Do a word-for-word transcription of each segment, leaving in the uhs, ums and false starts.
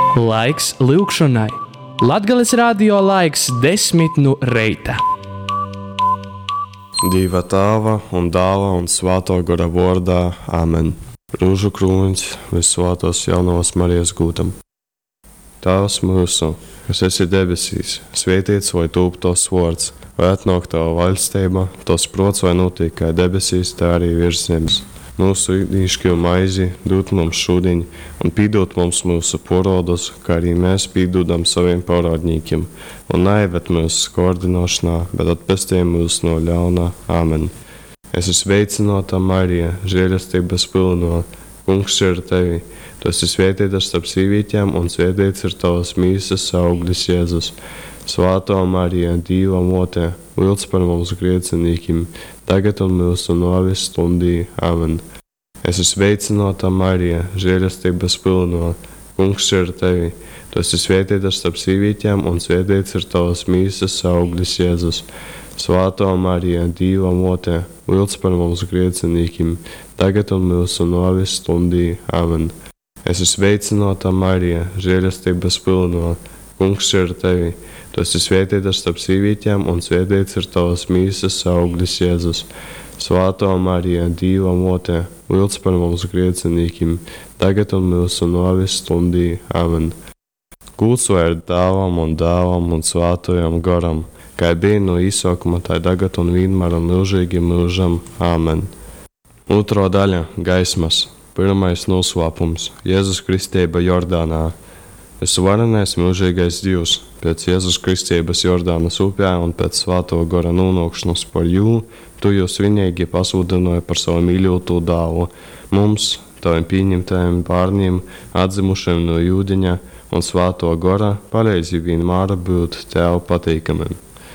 Laiks lūgšanai. Latgales radio laiks desmit no reita. Dieva Tēva un Dēla un Svētā gara vārdā. Āmen. Rūžu krūmiņš visvētos jaunās Marijas gūtam. Tēvs mūsu, kas esi debesīs, svētīts vai tūp tos vārds, vai atnāk tava valstība, tos prots vai notiek kā debesīs, tā arī virs zemes. Mūsu īšķīgo maizi dod mums šodien, un pīdod mums mūsu porodus, kā arī mēs pīdodam saviem parādniekiem, un neieved mūsu skordinošanā, bet atpestī mūs no ļaunā. Āmen. Es esmu sveicināta Marija, žēlastības pilno, Kungs ir ar tevi. Tu esi svētīta starp sīvītēm, un svētīts ir tavas mīsas auglis Jēzus. Svētā Marija, Dieva mote, lūdz par mums grēciniekiem, tagad un mūsu nāves stundī. Āmen. Es esmu sveicināta Marija, žēlastības pilno, Kungs ir ar tevi. Tu esi svētīta starp sīvītēm, un svētīts ir tavas mīsas auglis Jēzus. Svētā Marija, Dieva mote, lūdz par mums grēciniekiem, tagad un mūsu nāves stundī. Āmen. Es esmu sveicināta Marija, žēlastības pilno, Kungs ir ar tevi. Tu esi svētīta starp sīvītēm, un svētīts ir tavas mīsas auglis Jēzus. Svētā Marija, Dieva mote, lūdz par mums grēciniekiem, tagad un mūsu nāves stundī. Āmen. Gods lai ir Tēvam un Dēlam un Svētajam garam, kā bija no īsākuma, tā tagad un vienmēr un mūžīgi mūžam. Āmen. Otrā daļa - gaismas. Pirmais noslēpums - Jēzus kristība Jordānā. Visu varenais mūžīgais Dievs, pēc Jēzus kristības Jordānas upē un pēc Svētā gara nonākšanas par jū, tu jūs vienīgi pasludināji par savu mīļoto dēlu, mums, taviem pieņemtajiem bērniem, atzimušiem no jūdeņa un Svētā gara, pareizi vienmēr būt tev patīkamiem.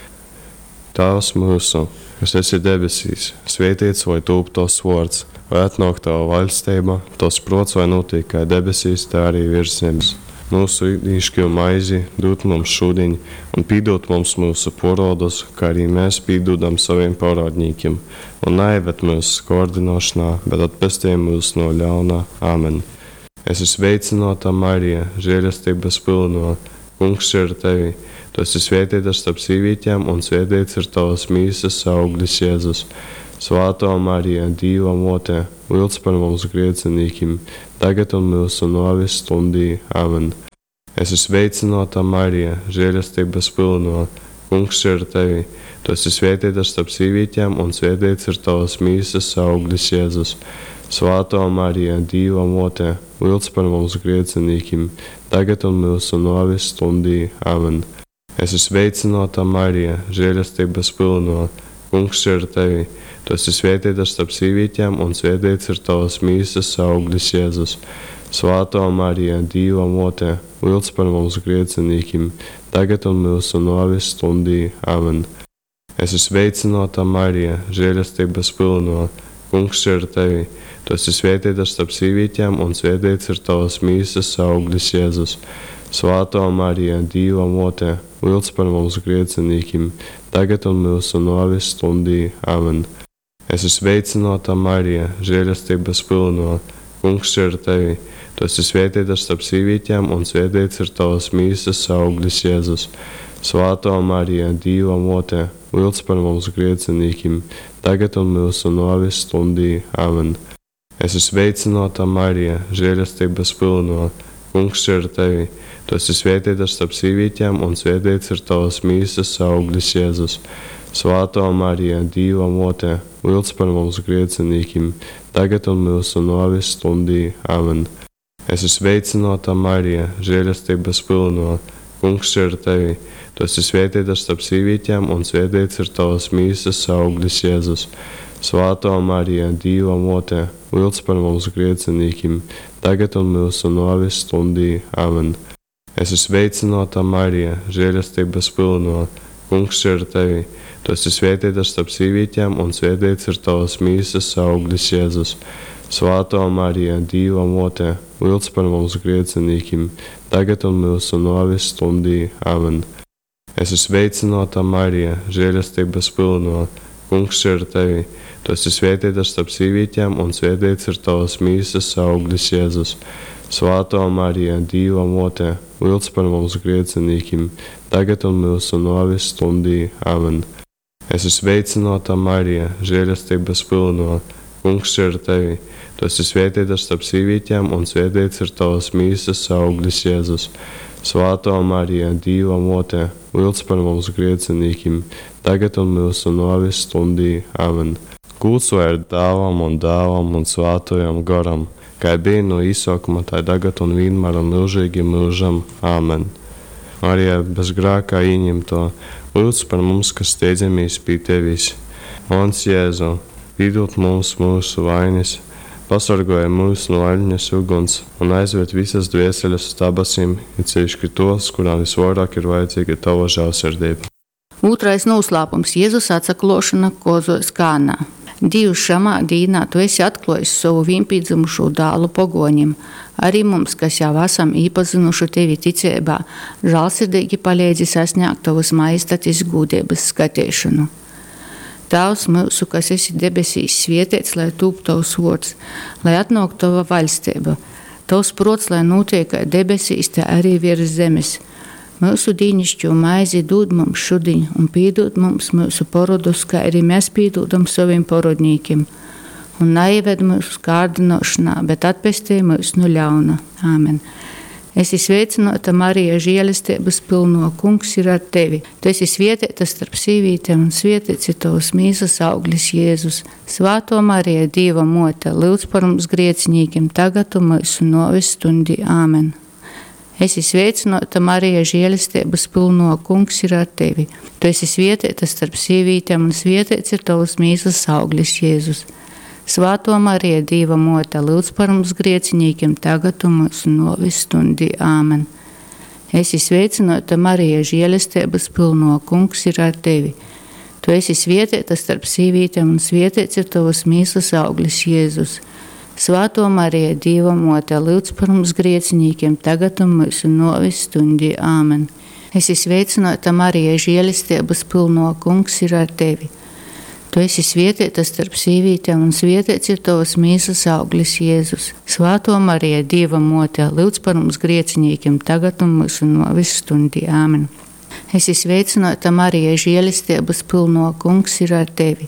Tēvs mūsu, kas esi debesīs, svētīts vai tūp tos vārds, vai atnāk tava valstība, tos prots vai notiek kā debesīs, tā arī virs zemes. Mūsu īšķīgo maizi dod mums šodien, un pīdod mums mūsu porodus, kā arī mēs pīdodam saviem parādniekiem, un neieved mūsu skordinošanā, bet atpestī mūs no ļaunā. Āmen. Es esmu sveicināta Marija, žēlastības pilno, Kungs ir ar tevi. Tu esi svētīta starp sīvītēm, un svētīts ir tavas mīsas auglis Jēzus. Svētā Marija, Dieva mote, lūdz par mums grēciniekiem, tagad un mūsu nāves stundī. Āmen. Es esmu sveicināta Marija, žēlastības pilno, Kungs ir ar tevi. Tu esi svētīta starp sīvītēm, un svētīts ir tavas mīsas auglis Jēzus. Svētā Marija, Dieva mote, lūdz par mums grēciniekiem, tagad un mūsu nāves stundī. Āmen. Es esmu sveicināta Marija, žēlastības pilno, Kungs ir ar tevi. Tu esi svētīta starp sīvītēm, un svētīts ir tavas mīsas auglis Jēzus. Svētā Marija, Dieva mote, lūdz par mums grēciniekiem, tagad un mūsu nāves stundī. Āmen. Es esmu sveicināta Marija, žēlastības pilno, Kungs ir ar tevi. Tu esi svētīta starp sīvītēm, un svētīts ir tavas mīsas auglis Jēzus. Svētā Marija, Dieva mote, lūdz par mums grēciniekiem, tagad un mūsu nāves stundī. Āmen. Es esmu sveicināta Marija, žēlastības pilno, Kungs ir ar tevi. Tu esi svētīta starp sīvītēm, un svētīts ir tavas mīsas auglis Jēzus. Svētā Marija, Dieva mote, lūdz par mums grēciniekiem, tagad un mūsu nāves stundī. Āmen. Es esmu sveicināta Marija, žēlastības pilno, Kungs ir ar tevi. Tu esi svētīta starp sīvītēm, un svētīts ir tavas mīsas auglis Jēzus. Svētā Marija, Dieva mote, lūdz par mums grēciniekiem, tagad un mūsu nāves stundī. Āmen. Es esmu sveicināta Marija, žēlastības pilno, Kungs ir ar tevi. Tu esi svētīta starp sīvītēm, un svētīts ir tavas mīsas auglis Jēzus. Svētā Marija, Dieva mote, lūdz par mums grēciniekiem, tagad un mūsu nāves stundī. Āmen. Es esmu sveicināta Marija, žēlastības pilno, Kungs ir ar tevi. Tu esi svētīta starp sīvītēm, un svētīts ir tavas mīsas auglis Jēzus. Svētā Marija, Dieva mote, lūdz par mums grēciniekiem, tagad un mūsu nāves stundī. Āmen. Es esmu sveicināta Marija, žēlastības pilno, Kungs ir ar tevi. Tu esi svētīta starp sīvītēm, un svētīts ir tavas mīsas auglis Jēzus. Svētā Marija, Dieva mote, lūdz par mums griecinīkiem, tagad un mūsu nāves stundī. Amen. Es esmu sveicināta Marija, žēlastības pilno, Kungs ir ar tevi. Tu esi svētīta starp sīvītēm, un svētīts ir tavas mīsas auglis Jēzus. Svētā Marija, Dieva mote, lūdz par mums griecinīkiem, tagad un mūsu nāves stundī. Amen. Gods lai ir Tēvam un Dēlam un Svētajam garam, kā bija no izsākuma, tā tagad un vienmēr un mūžīgi mūžam. Āmen. Marija bez grēka ieņemto, lūdz par mums, kas steidzamies pie tevis. Mans Jēzu, piedod mums mūsu vainas, pasargāj mūs no aļņas uguns un aizved visas dvēseles uz debesīm, it sevišķi tos, kurām visvairāk ir vajadzīga tava žēlsirdība. Otrais noslēpums - Jēzus atsaklošana kozos Kānā. Dievs šamā dīnā tu esi atklājis savu vienpiedzimušo dēlu pogoņiem. Arī mums, kas jau esam iepazinuši tevi ticībā, žēlsirdīgi palīdzi sasniegt tavas majistatis gūdības skatīšanu. Tēvs mūsu, kas esi debesīs, svētīts, lai tūp tavs vārds, lai atnāk tava valstība. Tavs prots, lai notiek kā debesīs, tā arī virs zemes. Mūsu dīnišķo maizi dod mums šodien un piedod mums mūsu parodus, kā arī mēs piedodam saviem parodniekiem. Un neieved mūsu kārdinošanā, bet atpestī mūs no ļauna. Āmen. Es esmu sveicināta Marija, žēlastības pilno, Kungs ir ar tevi. Tu esi svētīta starp sīvītēm un svētīts ir tavas mīsas auglis Jēzus. Svētā Marija, Dieva mote, lūdz par mums grēciniekiem, tagad un mūsu nāves stundī. Āmen. Es esmu sveicināta Marija, žēlastības pilno, Kungs ir ar tevi. Tu esi svētīta starp sīvītēm un svētīts ir tavas mīsas auglis Jēzus. Svētā Marija, Dieva mote, lūdz par mums grēciniekiem, tagad un mūsu nāves stundī. Āmen. Es esmu sveicināta Marija, žēlastības pilno, Kungs ir ar tevi. Tu esi svētīta starp sīvītēm un svētīts ir tavas mīsas auglis Jēzus. Svētā Marija, Dieva mote, lūdz par mums grēciniekiem, tagad un mūsu nāves stundī. Āmen. Es esmu sveicināta Marija, žēlastības pilno, Kungs ir ar tevi. Tu esi svētīta starp sīvītēm un svētīts ir tavas mīsas auglis Jēzus. Svētā Marija, Dieva mote, lūdz par mums grēciniekiem, tagad un mūsu nāves stundī. Āmen. Es esmu sveicināta Marija, žēlastības pilno, Kungs ir ar tevi.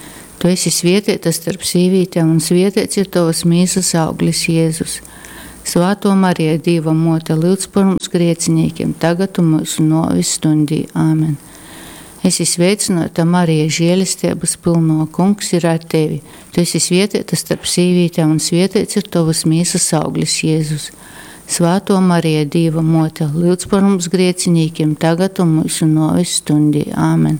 Tu esi svētīta starp sīvītēm un svētīts ir tavas mīsas auglis Jēzus. Svētā Marija, Dieva mote, lūdz par mums grēciniekiem, tagad un mūsu nāves stundī. Āmen. Es esmu sveicināta Marija, žēlastības pilno, Kungs ir ar tevi. Tu esi svētīta starp sīvītēm un svētīts ir tavas mīsas auglis Jēzus. Svētā Marija, Dieva mote, lūdz par mums grēciniekiem, tagad un mūsu nāves stundī. Āmen.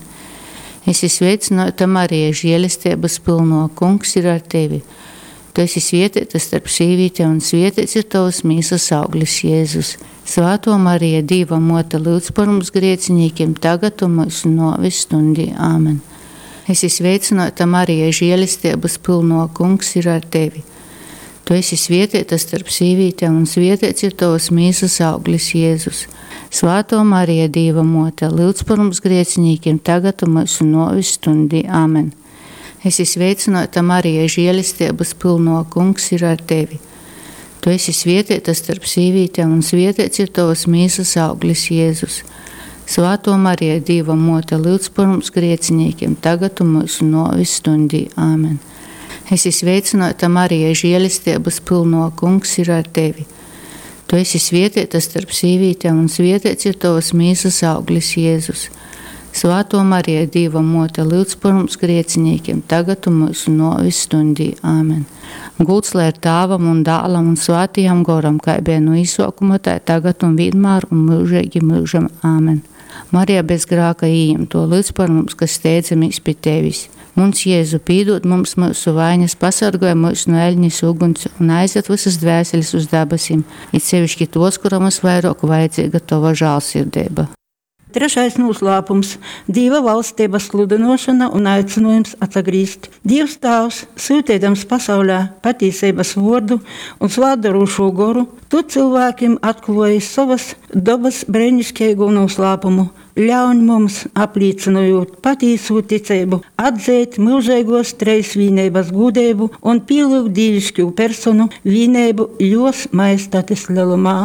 Es esmu sveicināta Marija, žēlastības pilno, Kungs ir ar tevi. Tu esi svētīta starp sīvītēm un svētīts ir tavas mīsas auglis Jēzus. Svētā Marija, Dieva mote, lūdz par mums grēciniekiem, tagad un mūsu nāves stundī. Āmen. Es esmu sveicināta Marija, žēlastības pilno, Kungs ir ar tevi. Tu esi svētīta starp sīvītēm un svētīts ir tavas mīsas auglis Jēzus. Svētā Marija, Dieva mote, lūdz par mums grēciniekiem, tagad un mūsu nāves stundī. Āmen. Es esmu sveicināta Marija, žēlastības pilno, Kungs ir ar tevi. Tu esi svētīta starp sīvītēm un svētīts ir tavas mīsas auglis Jēzus. Svētā Marija, Dieva mote, lūdz par mums grēciniekiem, tagad un mūsu nāves stundī. Āmen. Es esmu sveicināta Marija, žēlastības pilno, Kungs ir ar tevi. Tu esi svētīta starp sīvītēm un svētīts ir tavas mīsas auglis Jēzus. Svētā Marija, Dieva mote, lūdz par mums grēciniekiem, tagad un mūsu nāves stundī. Āmen. Gods lai ir Tēvam un Dēlam un Svētajam garam, kā bija no izsākuma, tā tagad un vienmēr un mūžīgi mūžam. Āmen. Marija bez grēka ieņemto, lūdz par mums, kas steidzamies pie tevis. Mums, Jēzu, piedod mums mūsu vainas, pasargāj mūs no eļņas uguns un aizved visas dvēseles uz debesīm, it sevišķi tos, kuram mums vairāk vajadzīga tava žēlsirdība. Trešais noslēpums – Dieva valstības sludinošana un aicinājums atsagrīzt. Dievs Tēvs, sūtīdams pasaulē patiesības vārdu un svādarošo goru, tu cilvēkiem atklāji savas dabas brēnišķīgo noslēpumu, ļauj mums, apliecinot patīsu ticību, atzīt mūžīgos trejsvīnības gudību un pielūgt dievišķu personu vienību ļos majestātes lielumā.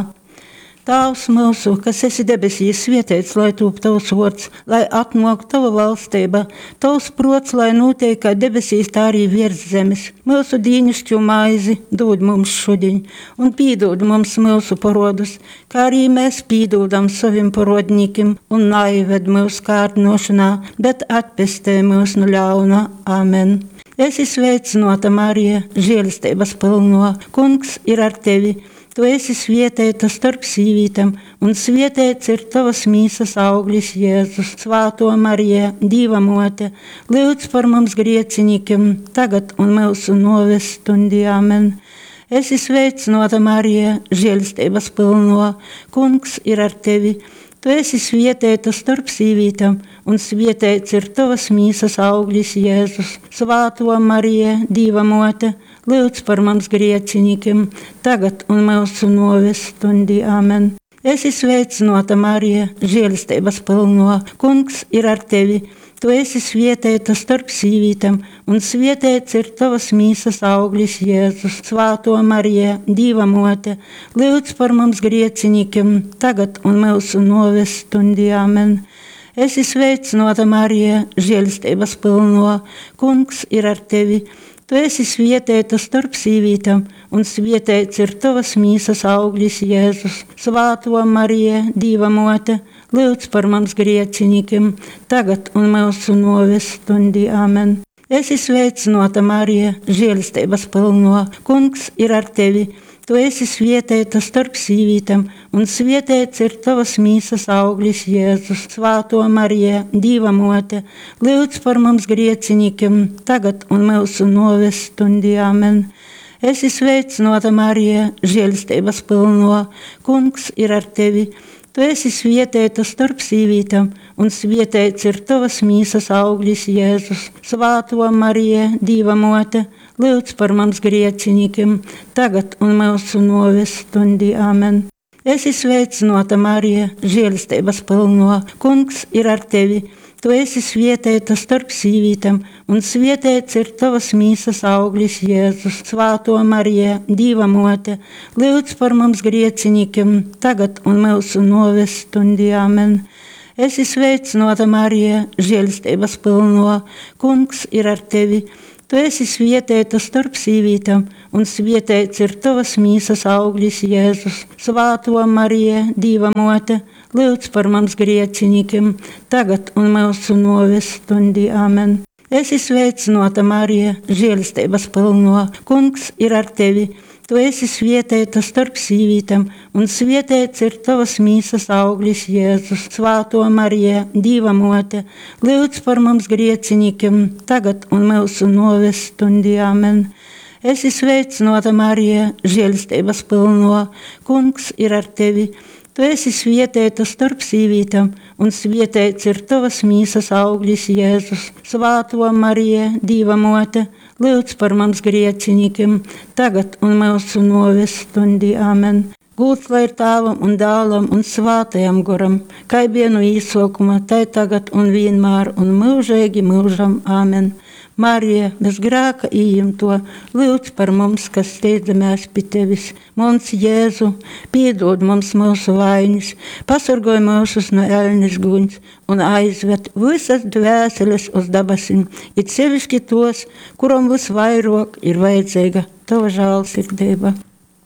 Tēvs mūsu, kas esi debesīs, svētīts, lai top tavs vārds, lai atnāk tava valstība, tavs prots, lai notiek kā debesīs, tā arī virs zemes. Mūsu dienascho maizi dod mums šodien, un pīdod mums mūsu parodus, kā arī mēs pīdodam saviem parodniekiem, un neieved mūsu kārdinošanā, bet atpestē mūs no ļauna. Amen. Esi sveicināta, Marija, žēlistības pilno, Kungs ir ar tevi. Tu esi svētīta starp sīvītēm, un svētīts ir tavas mīsas auglis, Jēzus. Svāto Marija, Dieva mote, lūdz par mums griecinīkiem, tagad un mūsu noves stundī. Amen. Esi sveicināta, Marija, žēlistības pilno, Kungs ir ar tevi. Tu esi svētīta starp sīvītēm, un svētīts ir tavas mīsas auglis, Jēzus. Svāto Marija, Dieva mote, lūdz par mums griecinīkiem, tagad un mūsu noves stundī. Amen. Esi sveicināta, Marija, žēlistības pilno, Kungs ir ar tevi. Tu esi svētīta starp sīvītēm, un svētīts ir tavas mīsas auglis, Jēzus. Svāto Marija, Dieva mote, lūdz par mums griecinīkiem, tagad un mūsu noves stundī. Amen. Esi sveicināta, Marija, žēlistības pilno, Kungs ir ar tevi. Tu esi svētīta starp sīvītēm, un svētīts ir tavas mīsas auglis, Jēzus. Svāto Marija, Dieva mote, lūdz par mums griecinīkiem, tagad un mūsu noves stundī. Amen. Esi sveicināta, Marija, žēlistības pilno, Kungs ir ar tevi. Tu esi svētīta starp sīvītēm, un svētīts ir tavas mīsas auglis, Jēzus. Svāto Marija, Dieva mote, lūdz par mums griecinīkiem, tagad un mūsu noves stundī. Amen. Esi sveicināta, Marija, žēlistības pilno, Kungs ir ar tevi. Tu esi svētīta starp sīvītēm, un svētīts ir tavas mīsas auglis, Jēzus. Svāto Marija, Dieva mote, lūdz par mums griecinīkiem, tagad un mūsu noves stundī. Amen. Esi sveicināta, Marija, žēlistības pilno, Kungs ir ar tevi. Tu esi svētīta starp sīvītēm, un svētīts ir tavas mīsas auglis, Jēzus. Svāto Marija, Dieva mote, lūdz par mums griecinīkiem, tagad un mūsu noves stundī. Amen. Esi sveicināta, Marija, žēlistības pilno, Kungs ir ar tevi. Tu esi svētīta starp sīvītēm, un svētīts ir tavas mīsas auglis, Jēzus. Svāto Marija, Dieva mote, lūdz par mums griecinīkiem, tagad un mūsu noves stundī. Amen. Esi sveicināta, Marija, žēlistības pilno, Kungs ir ar tevi. Tu esi svētīta starp sīvītēm, un svētīts ir tavas mīsas auglis, Jēzus. Svāto Marija, Dieva mote, lūdz par mums griecinīkiem, tagad un mūsu noves stundī. Amen. Esi sveicināta, Marija, žēlistības pilno, Kungs ir ar tevi. Tu esi svētīta starp sīvītēm, un svētīts ir tavas mīsas auglis, Jēzus. Svāto Marija, Dieva mote, lūdz par mums griecinīkiem, tagad un mūsu noves stundī. Amen. Gūts lai ir Tēvam un Dēlam un Svātajam Garam, kā bija no īsākuma, tai tagad un vienmēr un mūžīgi mūžam. Amen. Marija, bez grēka ījimto, lūdz par mums, kas steidzamies pie tevis. Mums, Jēzu, piedod mums mūsu vainas, pasargoj mūsus no ēļnes guņas un aizved visas dvēseles uz dabasim, it sevišķi tos, kuram visvairāk ir vajadzīga tava žēlsirdība.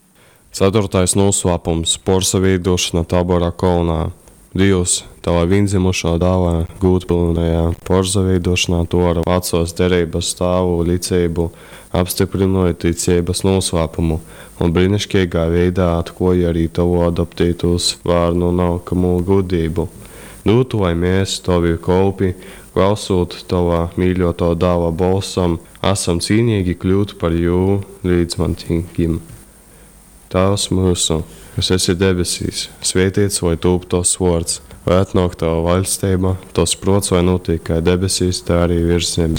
Ceturtais noslēpums - porsavīdošana Tabora kalnā. Dievs, tavā vienzimušā dāvā gūtpilnajā porsavīdošanā to ar vecos derības stāvu licību, apstiprinoja ticības noslēpumu un brīnišķīgā veidā atklāja arī tavu adoptītus vārnu nākamo gudību. Dūtu, lai mēs, tavi kolpi, klausot tavā mīļoto dāvā balsam, esam cīnīgi kļūt par jū līdzmantīgiem. Tēvs mūsu, kas esi debesīs, svētīts vai tūp tos vārds, vai atnāk tava valstība, tos prots vai notiek kā debesīs, tā arī virs zemes.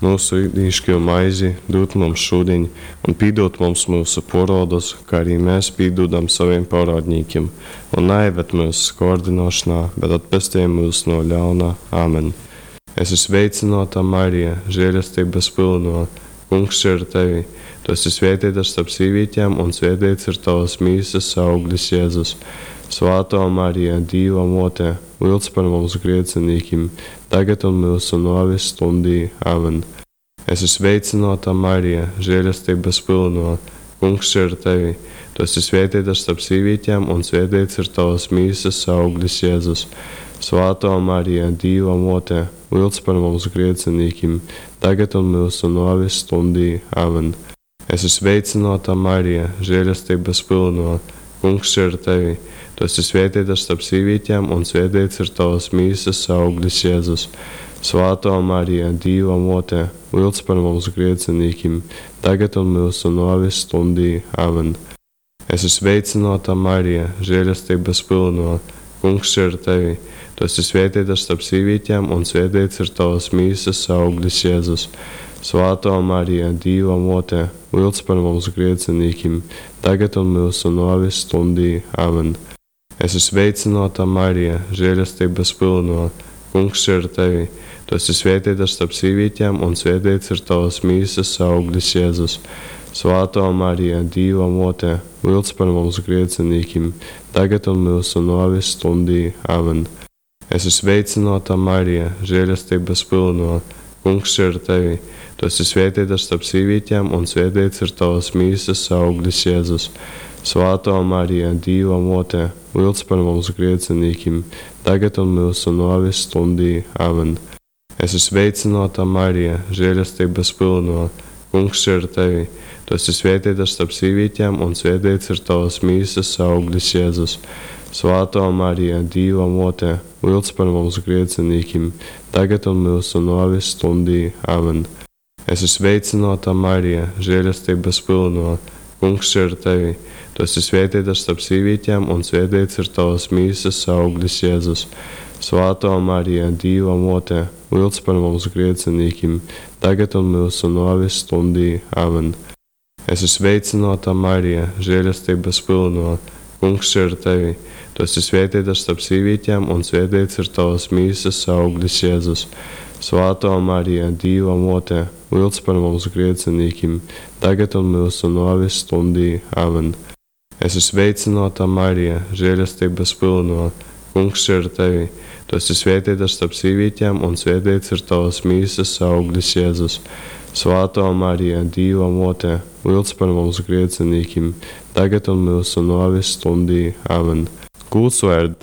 Mūsu īdīšķo maizi dod mums šodien, un pīdot mums mūsu porodus, kā arī mēs pīdodam saviem parādņīkiem, un neieved mūsu skordinošanā, bet atpestī mūs no ļaunā. Āmen. Es esmu sveicināta Marija, žēlastības pilno, Kungs ir ar tevi. Tu esi svētīta starp sīvītēm, un svētīts ir tavas mīsas auglis Jēzus. Svāto Marija, Dieva mote, lūdz par mums griecinīkim, tagad un mūsu nāves stundī. Āmen. Es esmu sveicināta Marija, žēlastības pilno, Kungs ir ar tevi. Tu esi svētīta starp sīvītēm, un svētīts ir tavas mīsas auglis Jēzus. Svāto Marija, Dieva mote, lūdz par mums griecinīkim, tagad un mūsu nāves stundī. Āmen. Es esmu sveicināta Marija, žēlastības pilno, Kungs ir ar tevi. Tu esi svētīta starp sīvītēm, un svētīts ir tavas mīsas auglis Jēzus. Svāto Marija, Dieva mote, lūdz par mums griecinīkim, tagad un mūsu nāves stundī. Āmen. Es esmu sveicināta Marija, žēlastības pilno, Kungs ir ar tevi. Tu esi svētīta starp sīvītēm, un svētīts ir tavas mīsas auglis Jēzus. Svāto Marija, Dieva mote, lūdz par mums griecinīkim, tagad un mūsu nāves stundī. Āmen. Es esmu sveicināta Marija, žēlastības pilno, Kungs ir ar tevi. Tu esi svētīta starp sīvītēm, un svētīts ir tavas mīsas auglis Jēzus. Svāto Marija, Dieva mote, lūdz par mums griecinīkim, tagad un mūsu nāves stundī. Āmen. Es esmu sveicināta Marija, žēlastības pilno, Kungs ir ar tevi. Tu esi svētīta starp sīvītēm, un svētīts ir tavas mīsas auglis Jēzus. Svāto Marija, Dieva mote, lūdz par mums griecinīkim, tagad un mūsu nāves stundī. Āmen. Es esmu sveicināta Marija, žēlastības pilno, Kungs ir ar tevi. Tu esi svētīta starp sīvītēm, un svētīts ir tavas mīsas auglis Jēzus. Svāto Marija, Dieva mote, lūdz par mums griecinīkim, tagad un mūsu nāves stundī. Āmen. Es esmu sveicināta Marija, žēlastības pilno, Kungs ir ar tevi. Tu esi svētīta starp sīvītēm, un svētīts ir tavas mīsas auglis Jēzus. Svāto Marija, Dieva mote, lūdz par mums griecinīkim, tagad un mūsu nāves stundī. Āmen. Es esmu sveicināta Marija, žēlastības pilno, Kungs ir ar tevi. Tu esi svētīta starp sīvītēm, un svētīts ir tavas mīsas auglis Jēzus. Svāto Marija, Dieva mote, lūdz par mums griecinīkim, tagad un mūsu nāves stundī. Āmen. Es esmu sveicināta Marija, žēlastības pilno, Kungs ir ar tevi. Tu esi svētīta starp sīvītēm, un svētīts ir tavas mīsas auglis Jēzus. Svāto Marija, Dieva mote, lūdz par mums griecinīkim, tagad un mūsu nāves stundī. Āmen. Kults vērts